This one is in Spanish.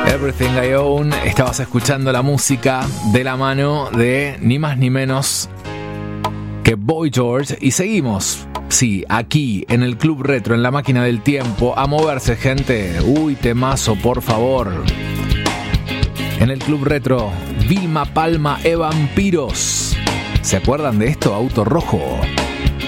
Everything I Own. Estabas escuchando la música de la mano de ni más ni menos que Boy George. Y seguimos, sí, aquí en el Club Retro, en la máquina del tiempo. A moverse, gente. Uy, temazo, por favor. En el Club Retro, Vilma Palma e Vampiros. ¿Se acuerdan de esto? Auto Rojo.